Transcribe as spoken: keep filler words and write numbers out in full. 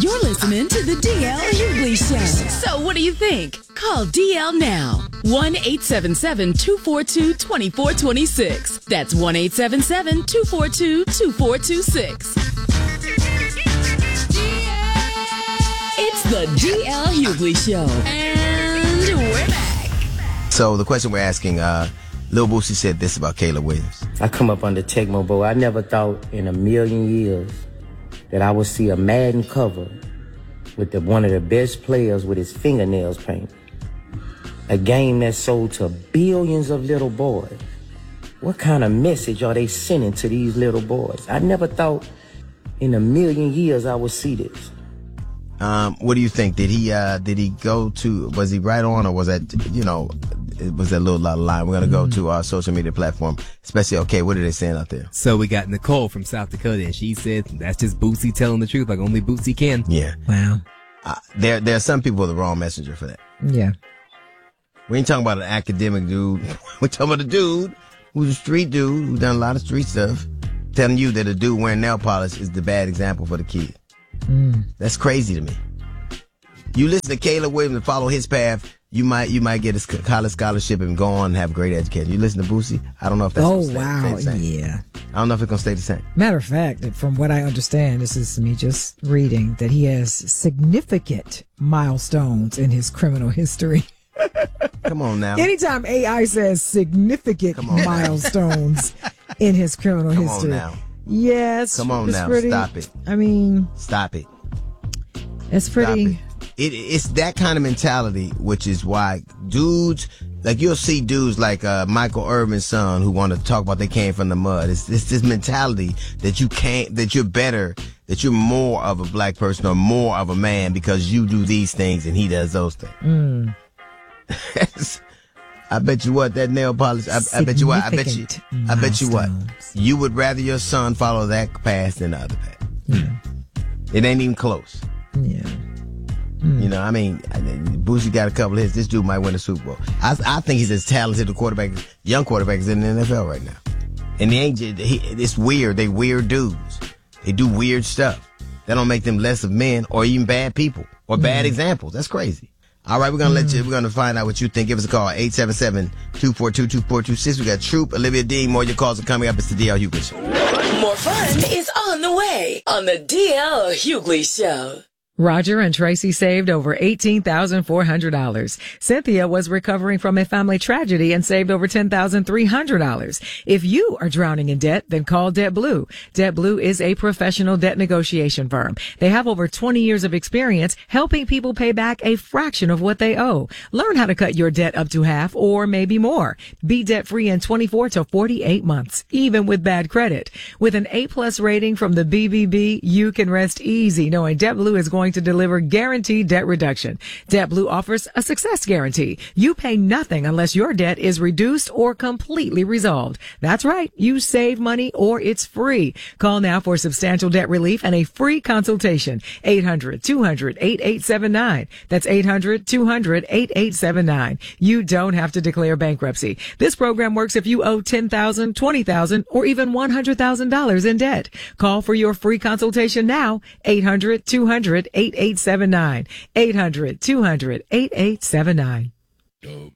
You're listening to the D L Hughley Show. So what do you think? Call D L now. one eight seven seven, two four two, two four two six. That's one eight seven seven, two four two, two four two six. It's the D L Hughley Show. And we're back. So the question we're asking, uh, Lil Boosie said this about Caleb Williams. I come up under Tecmo Bowl. I never thought in a million years that I would see a Madden cover with the, one of the best players with his fingernails painted. A game that sold to billions of little boys. What kind of message are they sending to these little boys? I never thought in a million years I would see this. Um, what do you think? Did he, uh, did he go to, was he right on, or was that, you know, it was that little lot of line? We're going to go to our social media platform, especially, okay, what are they saying out there? So we got Nicole from South Dakota, and she said that's just Boosie telling the truth like only Boosie can. Yeah. Wow. Uh, there, there are some people the wrong messenger for that. Yeah. We ain't talking about an academic dude. We're talking about a dude who's a street dude who's done a lot of street stuff, telling you that a dude wearing nail polish is the bad example for the kid. Mm. That's crazy to me. You listen to Caleb Williams and follow his path, you might you might get a college scholarship and go on and have a great education. You listen to Boosie, I don't know if that's oh gonna stay, wow, stay the same. yeah. I don't know if it's gonna stay the same. Matter of fact, from what I understand, this is me just reading that he has significant milestones in his criminal history. Come on now. Anytime A I says significant milestones in his criminal Come history. on now. Yes. Come on it's now. Pretty, Stop it. I mean, Stop it. It's pretty. Stop it. It, it's that kind of mentality, which is why dudes, like you'll see dudes like uh, Michael Irvin's son who want to talk about they came from the mud. It's, it's this mentality that you can't, that you're better, that you're more of a black person or more of a man because you do these things and he does those things. Mm. I bet you what, that nail polish, I, I bet you what, I bet you, I bet you what, you would rather your son follow that path than the other path. Yeah. It ain't even close. Yeah. Mm. You know, I mean, Boosie got a couple of hits. This dude might win a Super Bowl. I, I think he's as talented a quarterback, young quarterbacks in the N F L right now. And he ain't, he, it's weird. They weird dudes. They do weird stuff. That don't make them less of men or even bad people or bad mm. examples. That's crazy. All right, we're going to let you, we're going to find out what you think. Give us a call, eight seven seven, two four two, two four two six. We got Troop, Olivia Dean. More of your calls are coming up. It's the D L Hughley Show. More fun is on the way on the D L Hughley Show. Roger and Tracy saved over eighteen thousand four hundred dollars. Cynthia was recovering from a family tragedy and saved over ten thousand three hundred dollars. If you are drowning in debt, then call DebtBlue. DebtBlue is a professional debt negotiation firm. They have over twenty years of experience helping people pay back a fraction of what they owe. Learn how to cut your debt up to half or maybe more. Be debt-free in twenty-four to forty-eight months, even with bad credit. With an A-plus rating from the B B B, you can rest easy knowing DebtBlue is going to deliver guaranteed debt reduction. DebtBlue offers a success guarantee. You pay nothing unless your debt is reduced or completely resolved. That's right. You save money or it's free. Call now for substantial debt relief and a free consultation. eight hundred, two hundred, eighty-eight seventy-nine. That's eight hundred, two hundred, eighty-eight seventy-nine. You don't have to declare bankruptcy. This program works if you owe ten thousand dollars, twenty thousand dollars, or even one hundred thousand dollars in debt. Call for your free consultation now. eight hundred, two hundred, eighty-eight seventy-nine. eight hundred, two hundred, eighty-eight seventy-nine.